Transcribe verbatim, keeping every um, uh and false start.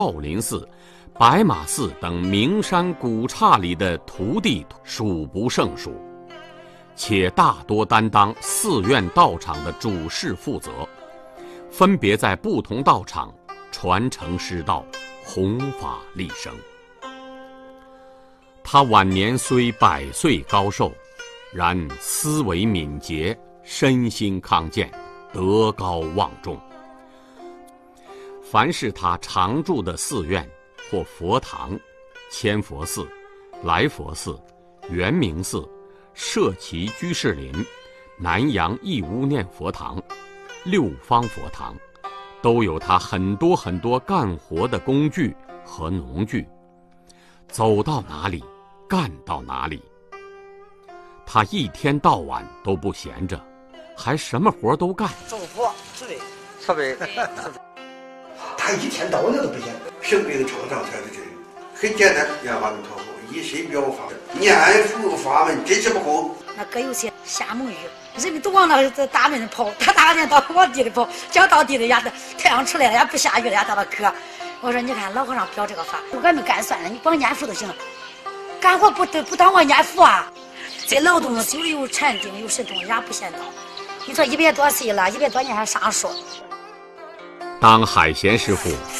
少林寺、白马寺等名山古刹里的徒弟数不胜数，且大多担当寺院道场的主事负责，分别在不同道场传承师道，弘法利生。他晚年虽百岁高寿，然思维敏捷，身心康健，德高望重。凡是他常住的寺院或佛堂，千佛寺、来佛寺、圆明寺、社稷居士林、南阳义乌念佛堂、六方佛堂，都有他很多很多干活的工具和农具，走到哪里干到哪里。他一天到晚都不闲着，还什么活都干。 种活、植被、 设备， 他一天到晚都不闲。 生病创伤才是这很简单，念法门靠后，一身表法，念佛法门真是不空。 那哥有些瞎蒙语，人们都往那大门跑，他大人到往地里跑，脚到地里呀，太阳出来了呀，不下雨了呀，到了渴。我说你看老和尚表这个法，俺们干算了，你光念佛就行了，干活不不当我念佛啊。这劳动久了有禅定有神通，也不嫌道。你说一百多岁了，一百多年还上树。 当海贤师傅